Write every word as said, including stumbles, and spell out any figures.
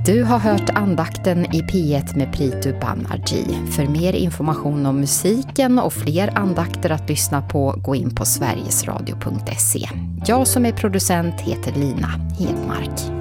Du har hört andakten i P ett med Pritu Banerjee. För mer information om musiken och fler andakter att lyssna på, gå in på sverigesradio punkt se. Jag som är producent heter Lina Hedmark.